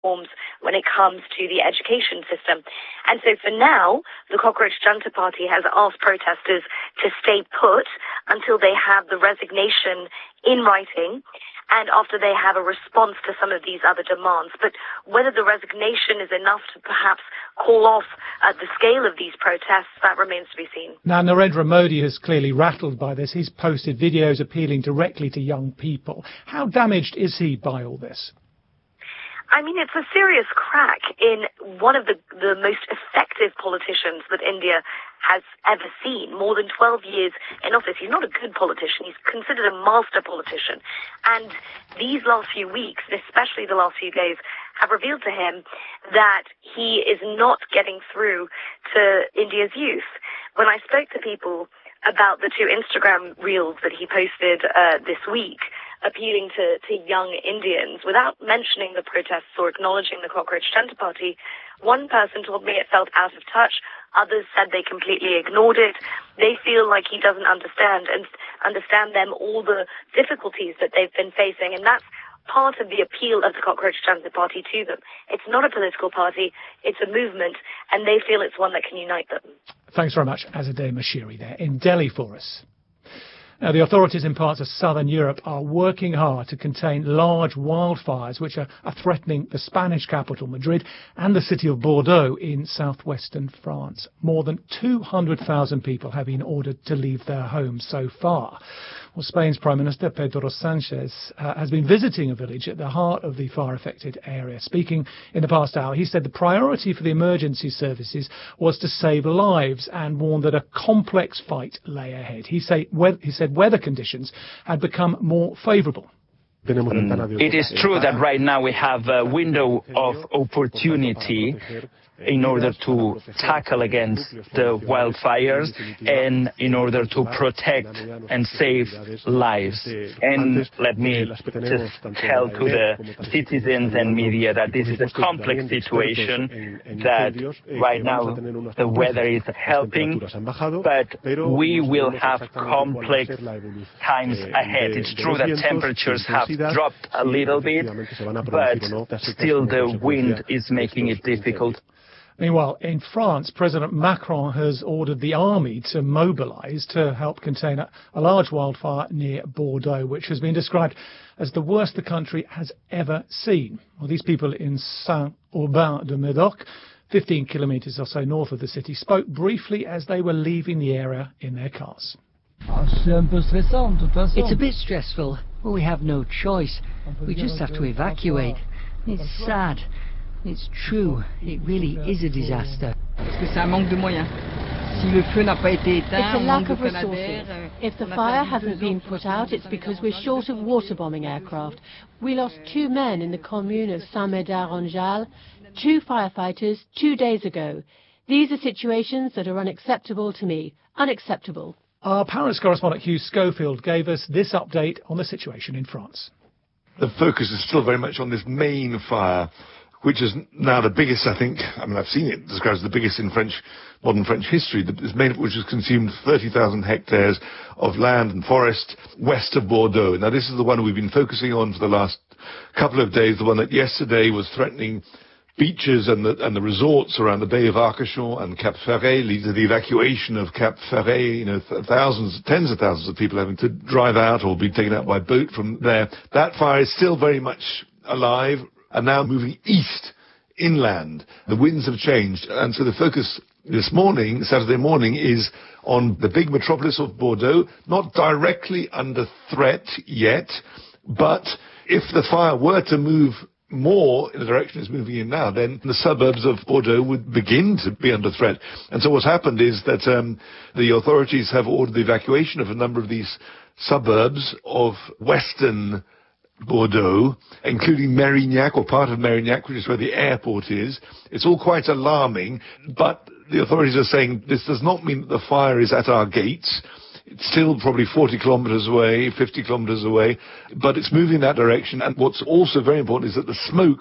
reforms when it comes to the education system. And so for now, the Cockroach Junta Party has asked protesters to stay put until they have the resignation in writing and after they have a response to some of these other demands. But whether the resignation is enough to perhaps call off the scale of these protests, that remains to be seen. Now, Narendra Modi is clearly rattled by this. He's posted videos appealing directly to young people. How damaged is he by all this? I mean, it's a serious crack in one of the most effective politicians that India has ever seen. More than 12 years in office. He's not a good politician. He's considered a master politician. And these last few weeks, especially the last few days, have revealed to him that he is not getting through to India's youth. When I spoke to people about the 2 Instagram reels that he posted this week, appealing to young Indians, without mentioning the protests or acknowledging the Cockroach Junta Party, one person told me it felt out of touch. Others said they completely ignored it. They feel like he doesn't understand them all the difficulties that they've been facing, and that's part of the appeal of the Cockroach Junta Party to them. It's not a political party, it's a movement, and they feel it's one that can unite them. Thanks very much, Azadeh Moshiri there in Delhi for us. Now, the authorities in parts of southern Europe are working hard to contain large wildfires which are threatening the Spanish capital, Madrid, and the city of Bordeaux in southwestern France. More than 200,000 people have been ordered to leave their homes so far. Well, Spain's Prime Minister, Pedro Sánchez, has been visiting a village at the heart of the fire-affected area. Speaking in the past hour, he said the priority for the emergency services was to save lives and warned that a complex fight lay ahead. He said weather conditions had become more favourable. It is true that right now we have a window of opportunity in order to tackle against the wildfires and in order to protect and save lives. And let me just tell to the citizens and media that this is a complex situation, that right now the weather is helping, but we will have complex times ahead. It's true that temperatures have dropped a little bit, but still the wind is making it difficult. Meanwhile, in France, President Macron has ordered the army to mobilise to help contain a large wildfire near Bordeaux, which has been described as the worst the country has ever seen. Well, these people in Saint-Aubin-de-Médoc, 15 kilometres or so north of the city, spoke briefly as they were leaving the area in their cars. It's a bit stressful, but we have no choice. We just have to evacuate. It's sad. It's true. It really is a disaster. It's a lack of resources. If the fire hasn't been put out, it's because we're short of water-bombing aircraft. We lost 2 men in the commune of Saint-Médard-en-Jalles, 2 firefighters 2 days ago. These are situations that are unacceptable to me. Unacceptable. Our Paris correspondent Hugh Schofield gave us this update on the situation in France. The focus is still very much on this main fire, which is now the biggest, I think, I've seen it described as the biggest in modern French history, which has consumed 30,000 hectares of land and forest west of Bordeaux. Now, this is the one we've been focusing on for the last couple of days, the one that yesterday was threatening beaches and the resorts around the Bay of Arcachon and Cap Ferret, leading to the evacuation of Cap Ferret, tens of thousands of people having to drive out or be taken out by boat from there. That fire is still very much alive, and now moving east, inland. The winds have changed, and so the focus this morning, Saturday morning, is on the big metropolis of Bordeaux, not directly under threat yet, but if the fire were to move more in the direction it's moving in now, then the suburbs of Bordeaux would begin to be under threat. And so what's happened is that the authorities have ordered the evacuation of a number of these suburbs of western Bordeaux, including Mérignac, or part of Mérignac, which is where the airport is. It's all quite alarming, but the authorities are saying this does not mean that the fire is at our gates. It's still probably 40 kilometres away, 50 kilometres away, but it's moving in that direction. And what's also very important is that the smoke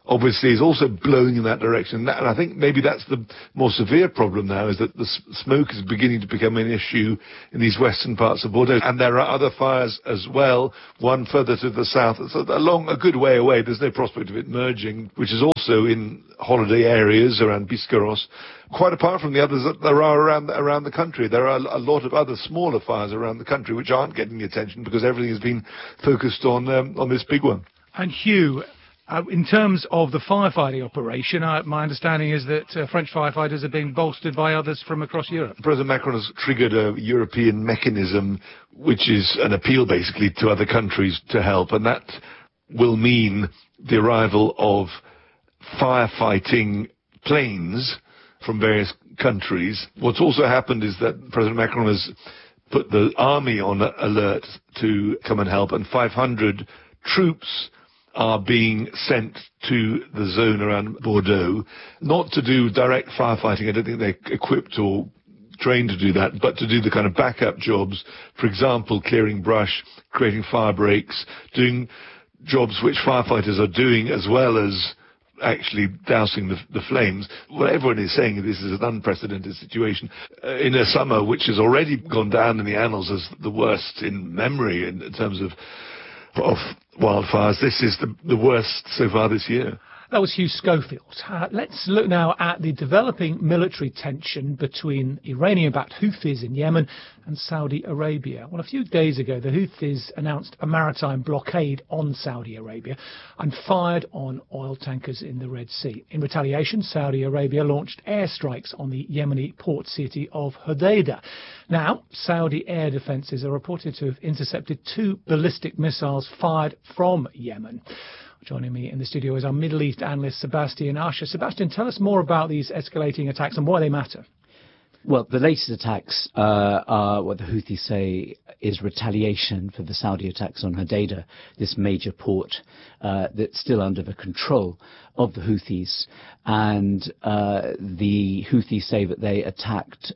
obviously is also blowing in that direction. And I think maybe that's the more severe problem now, is that the smoke is beginning to become an issue in these western parts of Bordeaux. And there are other fires as well, one further to the south. So along a good way away, there's no prospect of it merging, which is also in holiday areas around Biscarrosse, quite apart from the others that there are around the country. There are a lot of other smaller fires around the country which aren't getting the attention because everything has been focused on this big one. And Hugh, in terms of the firefighting operation, my understanding is that French firefighters are being bolstered by others from across Europe. President Macron has triggered a European mechanism, which is an appeal basically to other countries to help, and that will mean the arrival of firefighting planes from various countries. What's also happened is that President Macron has put the army on alert to come and help, and 500 troops are being sent to the zone around Bordeaux, not to do direct firefighting. I don't think they're equipped or trained to do that, but to do the kind of backup jobs, for example, clearing brush, creating fire breaks, doing jobs which firefighters are doing as well as actually dousing the flames. Well, everyone is saying this is an unprecedented situation in a summer which has already gone down in the annals as the worst in memory in terms of wildfires. This is the worst so far this year. That was Hugh Schofield. Let's look now at the developing military tension between Iranian-backed Houthis in Yemen and Saudi Arabia. Well, a few days ago, the Houthis announced a maritime blockade on Saudi Arabia and fired on oil tankers in the Red Sea. In retaliation, Saudi Arabia launched airstrikes on the Yemeni port city of Hodeidah. Now, Saudi air defences are reported to have intercepted 2 ballistic missiles fired from Yemen. Joining me in the studio is our Middle East analyst, Sebastian Usher. Sebastian, tell us more about these escalating attacks and why they matter. Well, the latest attacks are what the Houthis say is retaliation for the Saudi attacks on Hodeidah, this major port that's still under the control of the Houthis. And the Houthis say that they attacked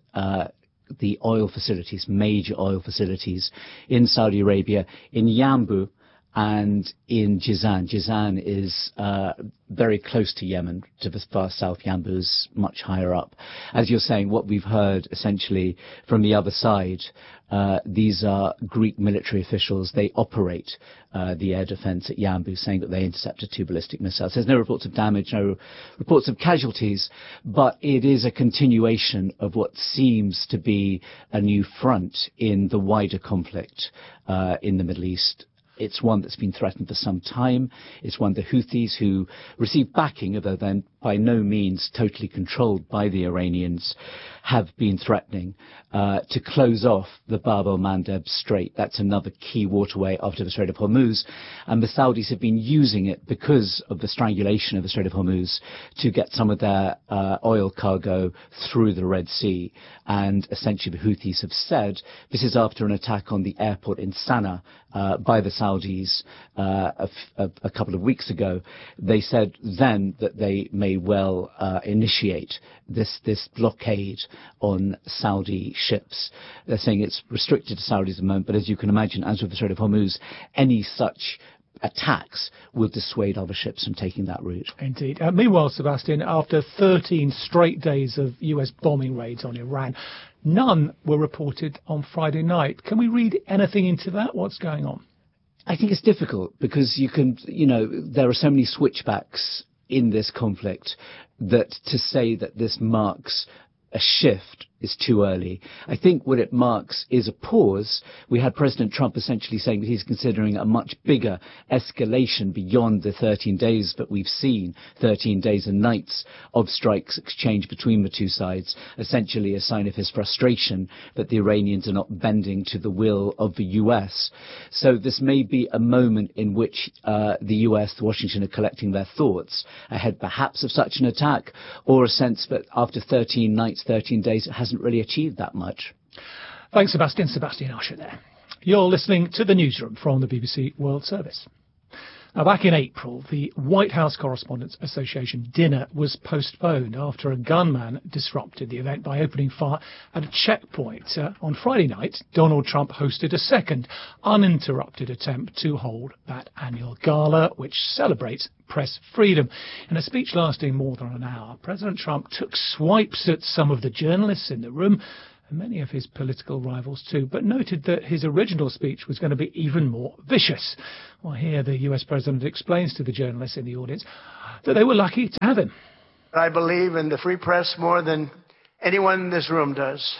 the oil facilities, major oil facilities in Saudi Arabia, in Yanbu, and in Jizan. Jizan is very close to Yemen, to the far south. Yanbu is much higher up. As you're saying, what we've heard essentially from the other side, these are Greek military officials. They operate the air defense at Yanbu, saying that they intercepted 2 ballistic missiles. There's no reports of damage, no reports of casualties, but it is a continuation of what seems to be a new front in the wider conflict in the Middle East. It's one that's been threatened for some time. It's one the Houthis, who receive backing, although then by no means totally controlled by the Iranians, have been threatening to close off the Bab el-Mandeb Strait. That's another key waterway after the Strait of Hormuz. And the Saudis have been using it because of the strangulation of the Strait of Hormuz to get some of their oil cargo through the Red Sea. And essentially the Houthis have said this is after an attack on the airport in Sana'a by the Saudis a couple of weeks ago. They said then that they may well initiate this blockade on Saudi ships. They're saying it's restricted to Saudis at the moment, but as you can imagine, as with the Strait of Hormuz, any such attacks will dissuade other ships from taking that route. Indeed. Meanwhile, Sebastian, after 13 straight days of US bombing raids on Iran, none were reported on Friday night. Can we read anything into that? What's going on? I think it's difficult because there are so many switchbacks in this conflict that to say that this marks a shift is too early. I think what it marks is a pause. We had President Trump essentially saying that he's considering a much bigger escalation beyond the 13 days that we've seen, 13 days and nights of strikes exchanged between the two sides, essentially a sign of his frustration that the Iranians are not bending to the will of the US. So this may be a moment in which the US, Washington, are collecting their thoughts ahead perhaps of such an attack, or a sense that after 13 nights, 13 days, it hasn't really achieved that much. Thanks, Sebastian. Sebastian Usher there. You're listening to The Newsroom from the BBC World Service. Now, back in April, the White House Correspondents Association dinner was postponed after a gunman disrupted the event by opening fire at a checkpoint. On Friday night, Donald Trump hosted a second uninterrupted attempt to hold that annual gala, which celebrates press freedom. In a speech lasting more than an hour, President Trump took swipes at some of the journalists in the room, and many of his political rivals too, but noted that his original speech was going to be even more vicious. Well, here the US president explains to the journalists in the audience that they were lucky to have him. I believe in the free press more than anyone in this room does.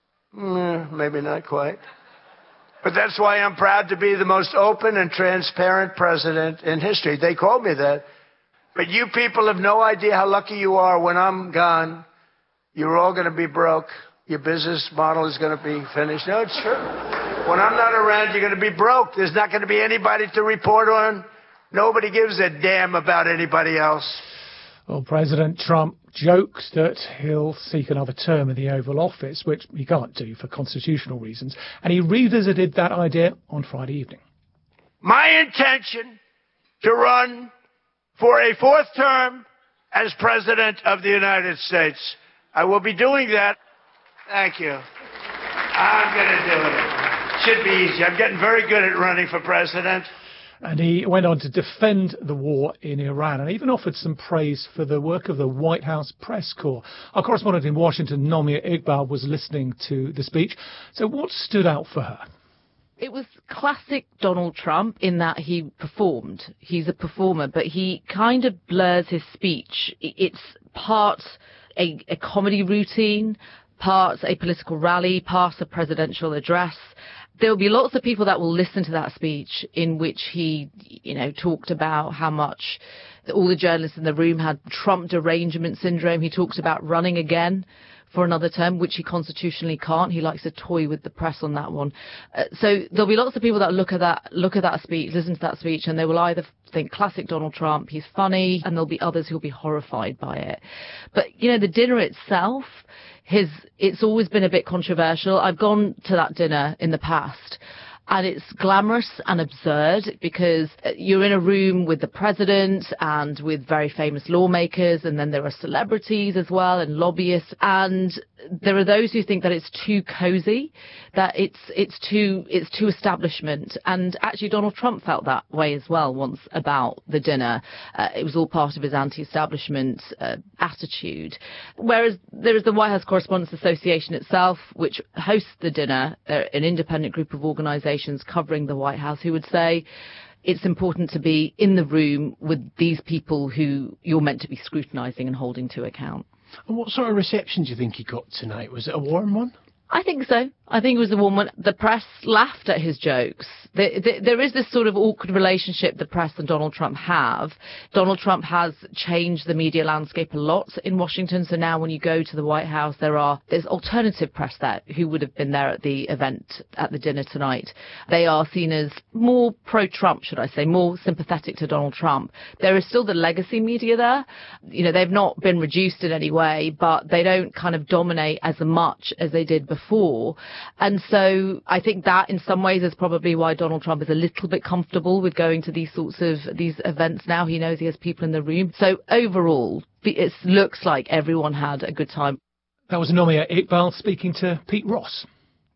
Maybe not quite. But that's why I'm proud to be the most open and transparent president in history. They called me that. But you people have no idea how lucky you are. When I'm gone, you're all going to be broke. Your business model is going to be finished. No, it's true. When I'm not around, you're going to be broke. There's not going to be anybody to report on. Nobody gives a damn about anybody else. Well, President Trump jokes that he'll seek another term in the Oval Office, which he can't do for constitutional reasons, and he revisited that idea on Friday evening. My intention to run for a fourth term as President of the United States. I will be doing that. Thank you. I'm going to do it. Should be easy. I'm getting very good at running for president. And he went on to defend the war in Iran and even offered some praise for the work of the White House press corps. Our correspondent in Washington, Nomia Iqbal, was listening to the speech. So what stood out for her? It was classic Donald Trump in that he performed. He's a performer, but he kind of blurs his speech. It's part a comedy routine, part a political rally, part a presidential address. There will be lots of people that will listen to that speech in which he, talked about how much all the journalists in the room had Trump derangement syndrome. He talked about running again for another term, which he constitutionally can't. He likes to toy with the press on that one. So there'll be lots of people that look at that speech, listen to that speech, and they will either think classic Donald Trump, he's funny, and there'll be others who'll be horrified by it. But, the dinner itself, it's always been a bit controversial. I've gone to that dinner in the past, and it's glamorous and absurd because you're in a room with the president and with very famous lawmakers, and then there are celebrities as well and lobbyists, and there are those who think that it's too cozy, that it's too establishment. And actually Donald Trump felt that way as well once about the dinner. It was all part of his anti-establishment attitude. Whereas there is the White House Correspondents Association itself, which hosts the dinner. They're an independent group of organizations covering the White House who would say it's important to be in the room with these people who you're meant to be scrutinizing and holding to account. And what sort of reception do you think he got tonight? Was it a warm one? I think so. I think it was a warm one. The press laughed at his jokes. There is this sort of awkward relationship the press and Donald Trump have. Donald Trump has changed the media landscape a lot in Washington. So now when you go to the White House, there's alternative press there who would have been there at the event, at the dinner tonight. They are seen as more pro-Trump, should I say, more sympathetic to Donald Trump. There is still the legacy media there. They've not been reduced in any way, but they don't kind of dominate as much as they did before. And so I think that in some ways is probably why Donald Trump is a little bit comfortable with going to these events now. He knows he has people in the room. So overall, it looks like everyone had a good time. That was Nomia Iqbal speaking to Pete Ross.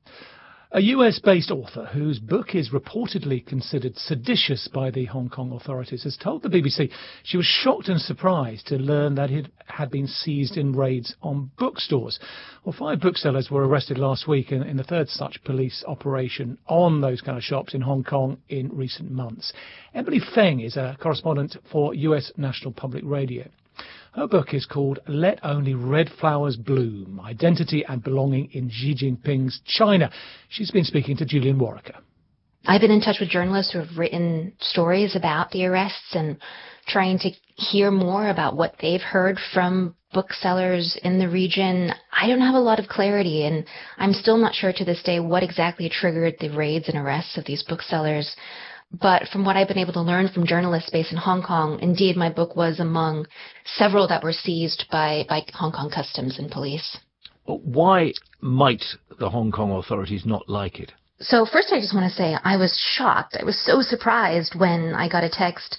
A US-based author whose book is reportedly considered seditious by the Hong Kong authorities has told the BBC she was shocked and surprised to learn that it had been seized in raids on bookstores. Well, 5 booksellers were arrested last week in the third such police operation on those kind of shops in Hong Kong in recent months. Emily Feng is a correspondent for US National Public Radio. Her book is called Let Only Red Flowers Bloom, Identity and Belonging in Xi Jinping's China. She's been speaking to Julian Warwicker. I've been in touch with journalists who have written stories about the arrests and trying to hear more about what they've heard from booksellers in the region. I don't have a lot of clarity, and I'm still not sure to this day what exactly triggered the raids and arrests of these booksellers. But from what I've been able to learn from journalists based in Hong Kong, indeed, my book was among several that were seized by Hong Kong customs and police. Why might the Hong Kong authorities not like it? So first I just want to say I was shocked. I was so surprised when I got a text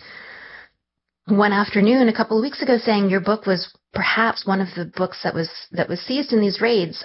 one afternoon a couple of weeks ago saying your book was perhaps one of the books that was seized in these raids.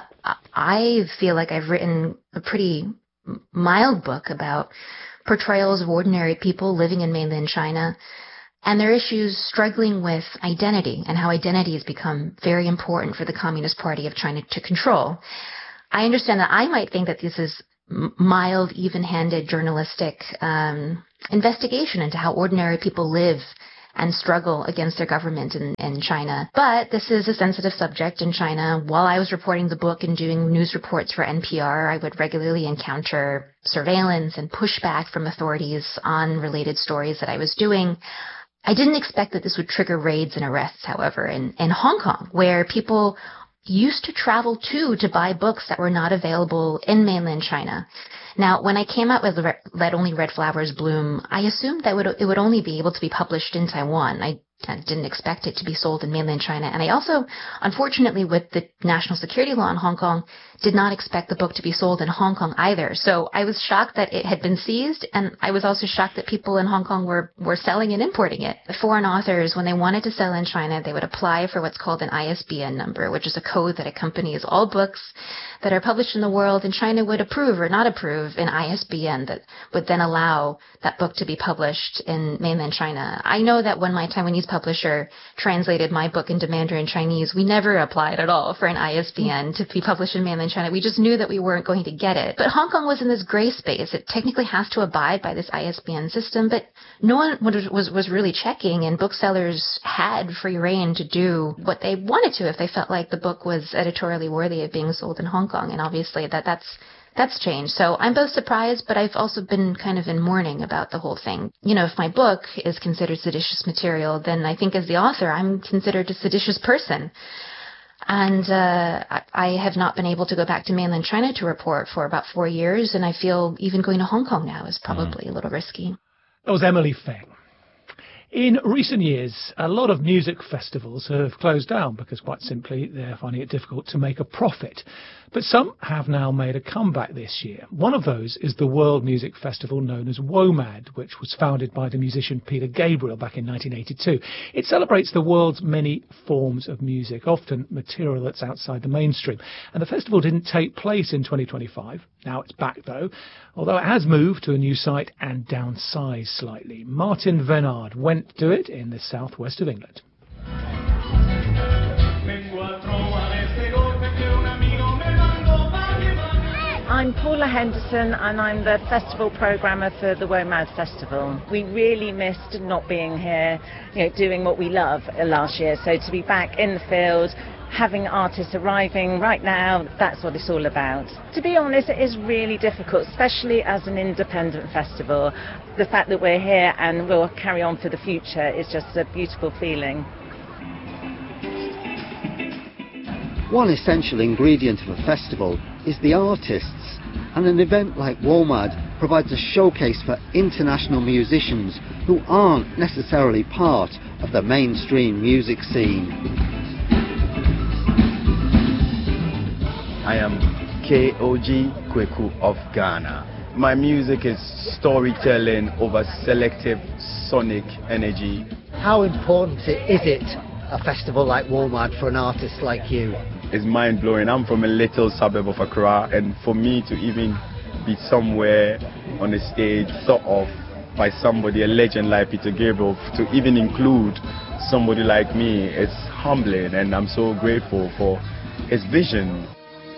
I feel like I've written a pretty mild book about portrayals of ordinary people living in mainland China and their issues struggling with identity and how identity has become very important for the Communist Party of China to control. I understand that I might think that this is mild, even-handed journalistic investigation into how ordinary people live and struggle against their government in China. But this is a sensitive subject in China. While I was reporting the book and doing news reports for NPR, I would regularly encounter surveillance and pushback from authorities on related stories that I was doing. I didn't expect that this would trigger raids and arrests, however, in Hong Kong, where people used to travel to buy books that were not available in mainland China. Now, when I came out with Let Only Red Flowers Bloom, I assumed that it would only be able to be published in Taiwan. I didn't expect it to be sold in mainland China. And I also, unfortunately, with the national security law in Hong Kong, did not expect the book to be sold in Hong Kong either. So I was shocked that it had been seized, and I was also shocked that people in Hong Kong were selling and importing it. The foreign authors, when they wanted to sell in China, they would apply for what's called an ISBN number, which is a code that accompanies all books that are published in the world, and China would approve or not approve an ISBN that would then allow that book to be published in mainland China. I know that when my Taiwanese publisher translated my book into Mandarin Chinese, we never applied at all for an ISBN to be published in mainland China. We just knew that we weren't going to get it. But Hong Kong was in this gray space. It technically has to abide by this ISBN system, but no one was really checking, and booksellers had free rein to do what they wanted to if they felt like the book was editorially worthy of being sold in Hong Kong. And obviously that's changed. So I'm both surprised, but I've also been kind of in mourning about the whole thing. You know, if my book is considered seditious material, then I think as the author, I'm considered a seditious person. And I have not been able to go back to mainland China to report for about 4 years, and I feel even going to Hong Kong now is probably a little risky. That was Emily Feng. In recent years, a lot of music festivals have closed down because, quite simply, they're finding it difficult to make a profit. But some have now made a comeback this year. One of those is the world music festival known as WOMAD, which was founded by the musician Peter Gabriel back in 1982. It celebrates the world's many forms of music, often material that's outside the mainstream. And the festival didn't take place in 2025. Now it's back, though, although it has moved to a new site and downsized slightly. Martin Venard went to it in the southwest of England. I'm Paula Henderson, and I'm the festival programmer for the WOMAD Festival. We really missed not being here, doing what we love last year. So to be back in the field, having artists arriving right now, that's what it's all about. To be honest, it is really difficult, especially as an independent festival. The fact that we're here and we'll carry on for the future is just a beautiful feeling. One essential ingredient of a festival is the artists, and an event like WOMAD provides a showcase for international musicians who aren't necessarily part of the mainstream music scene. I am KOG Kweku of Ghana. My music is storytelling over selective sonic energy. How important is it, a festival like WOMAD, for an artist like you? It's mind-blowing. I'm from a little suburb of Accra, and for me to even be somewhere on a stage thought of by somebody, a legend like Peter Gabriel, to even include somebody like me, it's humbling, and I'm so grateful for his vision.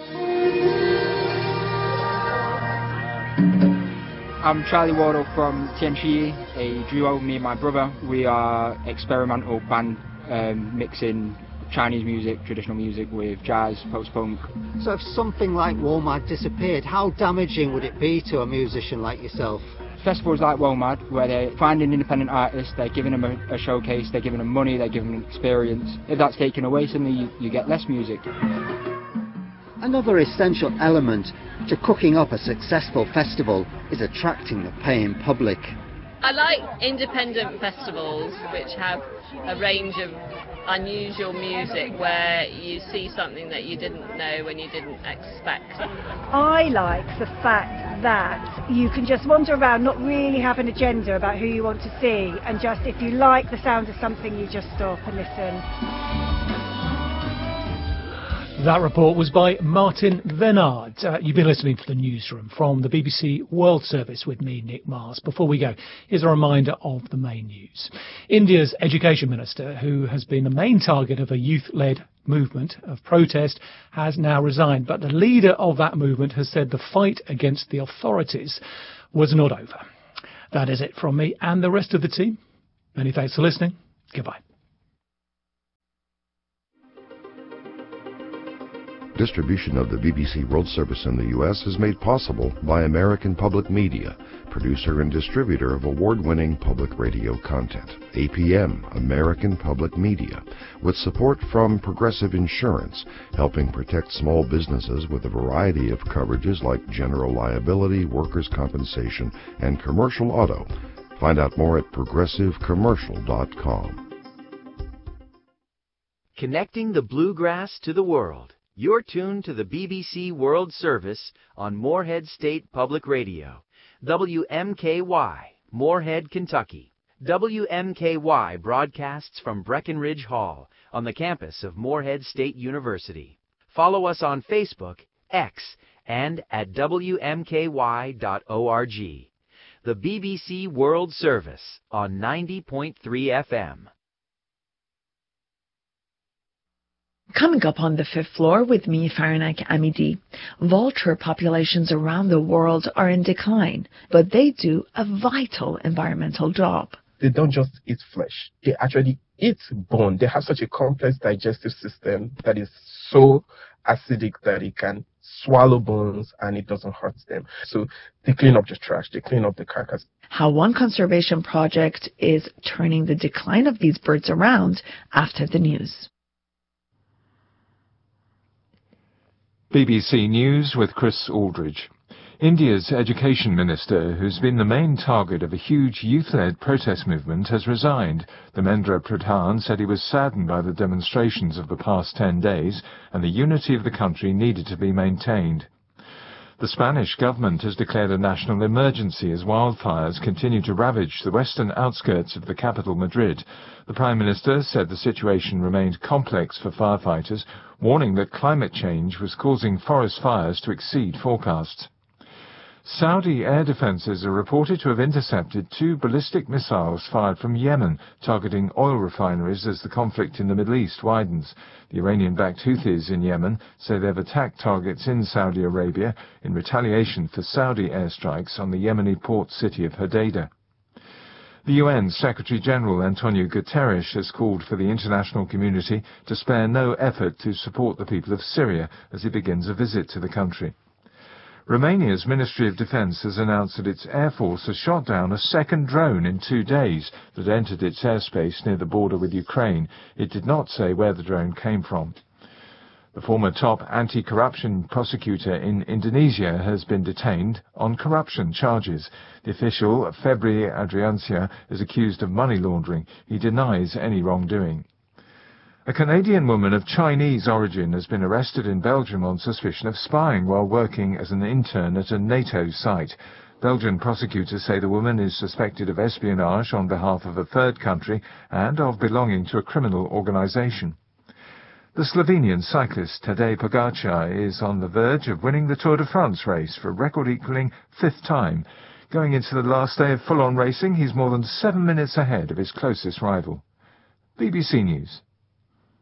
I'm Charlie Wardle from Tianchi, a duo, me and my brother. We are experimental band mixing Chinese music, traditional music with jazz, post-punk. So if something like WOMAD disappeared, how damaging would it be to a musician like yourself? Festivals like WOMAD, where they're finding independent artists, they're giving them a showcase, they're giving them money, they're giving them experience. If that's taken away, suddenly you get less music. Another essential element to cooking up a successful festival is attracting the paying public. I like independent festivals which have a range of unusual music where you see something that you didn't know and you didn't expect. I like the fact that you can just wander around, not really have an agenda about who you want to see, and just if you like the sound of something, you just stop and listen. That report was by Martin Venard. You've been listening to the newsroom from the BBC World Service with me, Nick Mars. Before we go, here's a reminder of the main news. India's Education Minister, who has been the main target of a youth-led movement of protest, has now resigned. But the leader of that movement has said the fight against the authorities was not over. That is it from me and the rest of the team. Many thanks for listening. Goodbye. Distribution of the BBC World Service in the U.S. is made possible by American Public Media, producer and distributor of award-winning public radio content. APM, American Public Media, with support from Progressive Insurance, helping protect small businesses with a variety of coverages like general liability, workers' compensation, and commercial auto. Find out more at progressivecommercial.com. Connecting the bluegrass to the world. You're tuned to the BBC World Service on Morehead State Public Radio. WMKY, Morehead, Kentucky. WMKY broadcasts from Breckenridge Hall on the campus of Morehead State University. Follow us on Facebook, X, and at WMKY.org. The BBC World Service on 90.3 FM. Coming up on the fifth floor with me, Fahrenheit Amidi, vulture populations around the world are in decline, but they do a vital environmental job. They don't just eat flesh. They actually eat bone. They have such a complex digestive system that is so acidic that it can swallow bones and it doesn't hurt them. So they clean up the trash. They clean up the carcass. How one conservation project is turning the decline of these birds around after the news. BBC News with Chris Aldridge. India's Education Minister, who's been the main target of a huge youth-led protest movement, has resigned. Dharmendra Pradhan said he was saddened by the demonstrations of the past 10 days and the unity of the country needed to be maintained. The Spanish government has declared a national emergency as wildfires continue to ravage the western outskirts of the capital, Madrid. The Prime Minister said the situation remained complex for firefighters, warning that climate change was causing forest fires to exceed forecasts. Saudi air defences are reported to have intercepted 2 ballistic missiles fired from Yemen, targeting oil refineries as the conflict in the Middle East widens. The Iranian-backed Houthis in Yemen say they've attacked targets in Saudi Arabia in retaliation for Saudi airstrikes on the Yemeni port city of Hodeidah. The UN Secretary-General Antonio Guterres has called for the international community to spare no effort to support the people of Syria as he begins a visit to the country. Romania's Ministry of Defence has announced that its Air Force has shot down a second drone in 2 days that entered its airspace near the border with Ukraine. It did not say where the drone came from. The former top anti-corruption prosecutor in Indonesia has been detained on corruption charges. The official, Febri Adriansyah, is accused of money laundering. He denies any wrongdoing. A Canadian woman of Chinese origin has been arrested in Belgium on suspicion of spying while working as an intern at a NATO site. Belgian prosecutors say the woman is suspected of espionage on behalf of a third country and of belonging to a criminal organization. The Slovenian cyclist Tadej Pogačar is on the verge of winning the Tour de France race for a record-equalling 5th time. Going into the last day of full-on racing, he's more than 7 minutes ahead of his closest rival. BBC News.